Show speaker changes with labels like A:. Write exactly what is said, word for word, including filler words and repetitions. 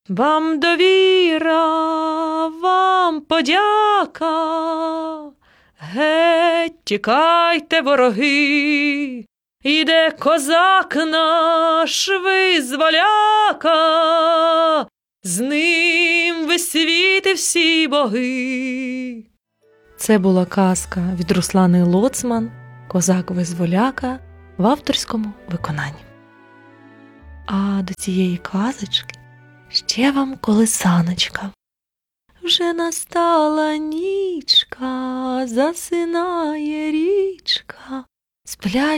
A: Вам довіра, вам подяка, геть тікайте, вороги, іде козак наш визволяка, з ним весь світ і всі боги. Це була казка від Руслани Лоцман «Козак-визволяка» в авторському виконанні. А до цієї казочки ще вам колисаночка. Вже настала нічка, засинає річка, сплять